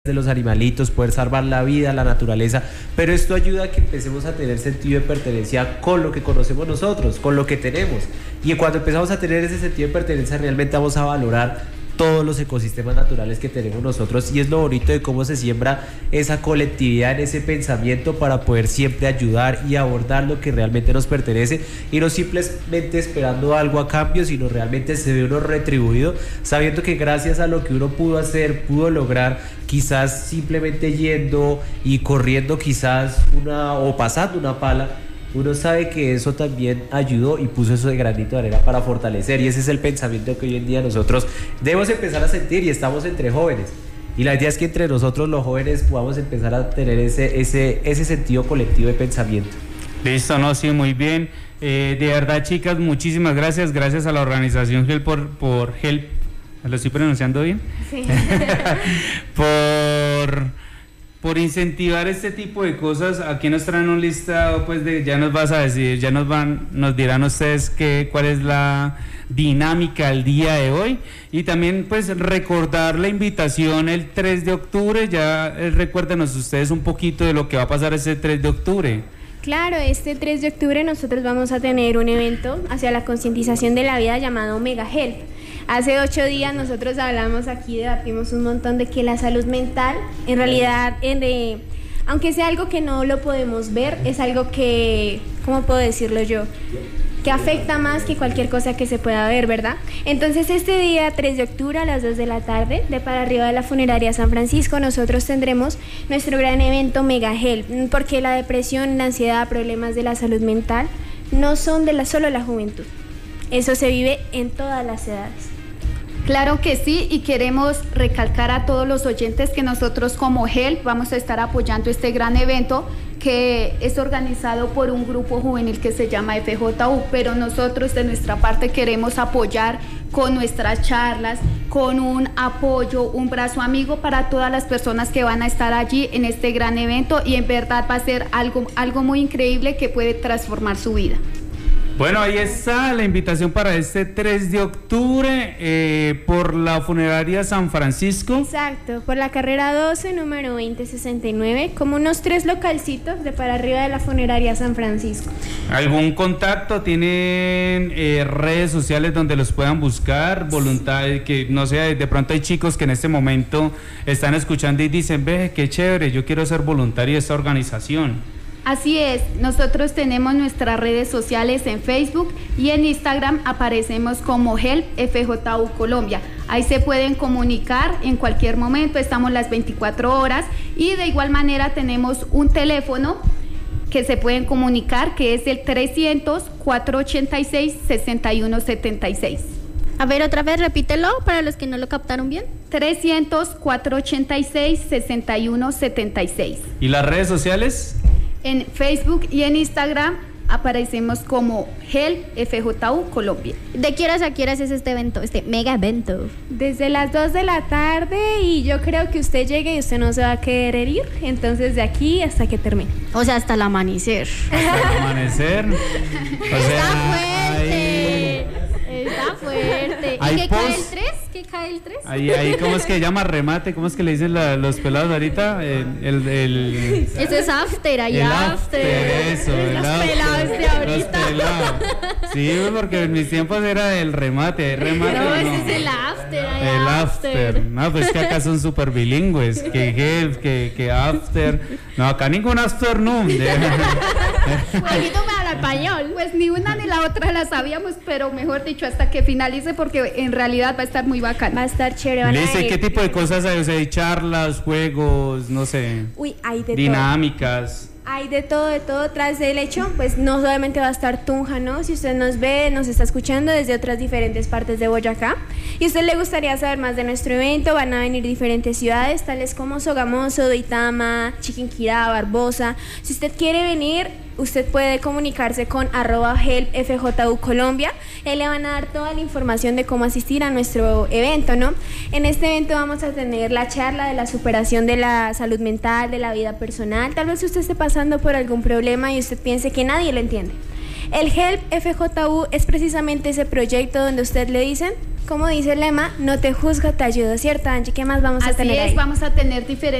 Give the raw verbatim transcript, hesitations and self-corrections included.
de los animalitos, poder salvar la vida, la naturaleza, pero esto ayuda a que empecemos a tener sentido de pertenencia con lo que conocemos nosotros, con lo que tenemos, y cuando empezamos a tener ese sentido de pertenencia realmente vamos a valorar todos los ecosistemas naturales que tenemos nosotros, y es lo bonito de cómo se siembra esa colectividad en ese pensamiento para poder siempre ayudar y abordar lo que realmente nos pertenece, y no simplemente esperando algo a cambio, sino realmente se ve uno retribuido, sabiendo que gracias a lo que uno pudo hacer, pudo lograr, quizás simplemente yendo y corriendo quizás una o pasando una pala, uno sabe que eso también ayudó y puso eso de granito de arena para fortalecer, y ese es el pensamiento que hoy en día nosotros debemos empezar a sentir, y estamos entre jóvenes, y la idea es que entre nosotros los jóvenes podamos empezar a tener ese, ese, ese sentido colectivo de pensamiento. Listo, no, sí, muy bien. Eh, de verdad, chicas, muchísimas gracias, gracias a la organización Help por, por Help, ¿lo estoy pronunciando bien? Sí. por... por incentivar este tipo de cosas. Aquí nos traen un listado, pues de, ya nos vas a decir, ya nos van, nos dirán ustedes que, cuál es la dinámica el día de hoy, y también pues recordar la invitación el tres de octubre, ya eh, recuérdenos ustedes un poquito de lo que va a pasar ese tres de octubre. Claro, este tres de octubre nosotros vamos a tener un evento hacia la concientización de la vida llamado Mega Help. Hace ocho días nosotros hablamos aquí, debatimos un montón de que la salud mental, en realidad, en de, aunque sea algo que no lo podemos ver, es algo que, ¿cómo puedo decirlo yo?, que afecta más que cualquier cosa que se pueda ver, ¿verdad? Entonces este día tres de octubre a las dos de la tarde, de para arriba de la funeraria San Francisco, nosotros tendremos nuestro gran evento Mega Help, porque la depresión, la ansiedad, problemas de la salud mental no son de la, solo la juventud, eso se vive en todas las edades. Claro que sí, y queremos recalcar a todos los oyentes que nosotros como Help vamos a estar apoyando este gran evento que es organizado por un grupo juvenil que se llama F J U, pero nosotros de nuestra parte queremos apoyar con nuestras charlas, con un apoyo, un brazo amigo para todas las personas que van a estar allí en este gran evento, y en verdad va a ser algo, algo muy increíble que puede transformar su vida. Bueno, ahí está la invitación para este tres de octubre eh, por la funeraria San Francisco. Exacto, por la carrera doce, número veinte sesenta y nueve, como unos tres localcitos de para arriba de la funeraria San Francisco. ¿Algún contacto? ¿Tienen eh, redes sociales donde los puedan buscar? Voluntad, que no sé, de pronto hay chicos que en este momento están escuchando y dicen, ve, qué chévere, yo quiero ser voluntario de esta organización. Así es, nosotros tenemos nuestras redes sociales en Facebook y en Instagram aparecemos como Help F J U Colombia. Ahí se pueden comunicar en cualquier momento, estamos las veinticuatro horas, y de igual manera tenemos un teléfono que se pueden comunicar, que es el trescientos, cuatrocientos ochenta y seis, sesenta y uno setenta y seis. A ver, otra vez, repítelo para los que no lo captaron bien. trescientos, cuatrocientos ochenta y seis, sesenta y uno setenta y seis. ¿Y las redes sociales? En Facebook y en Instagram aparecemos como Help F J U Colombia. ¿De qué horas a qué horas es este evento, este mega evento? Desde las dos de la tarde, y yo creo que usted llegue y usted no se va a querer ir, entonces de aquí hasta que termine. O sea, hasta el amanecer. Hasta el amanecer. O sea, está fuerte. Ahí... Está fuerte. ¿Y qué post... cae el tres? ¿Qué cae el tres? Ahí, ahí, ¿cómo es que llama remate? ¿Cómo es que le dicen la, los pelados ahorita? El, el, el... Eso es after, ahí el after. after. Eso, el los after. Pelados de ahorita. Los pelados. Sí, porque en mis tiempos era el remate, el remate. No, no. ese es el after, ahí el after. after. No, pues que acá son súper bilingües. Que help, que, que after. No, acá ningún afternoon. Poquito para el español. Pues ni una ni la otra la sabíamos, pero mejor dicho, hasta que finalice, porque en realidad va a estar muy bacán. Va a estar chévere. Lice, ¿qué tipo de cosas hay? O sea, hay charlas, juegos, no sé. Uy, hay de dinámicas. Todo. Hay de todo, de todo. Tras del hecho, pues no solamente va a estar Tunja, ¿no? Si usted nos ve, nos está escuchando desde otras diferentes partes de Boyacá y a usted le gustaría saber más de nuestro evento, van a venir diferentes ciudades, tales como Sogamoso, Duitama, Chiquinquirá, Barbosa. Si usted quiere venir, usted puede comunicarse con arroba help F J U Colombia, y le van a dar toda la información de cómo asistir a nuestro evento, ¿no? En este evento vamos a tener la charla de la superación de la salud mental, de la vida personal. Tal vez usted esté pasando por algún problema y usted piense que nadie lo entiende. El HELP F J U es precisamente ese proyecto donde usted le dicen, como dice el lema, no te juzgo, te ayudo, ¿cierto, Angie? ¿Qué más vamos a Así tener es, ahí? vamos a tener diferentes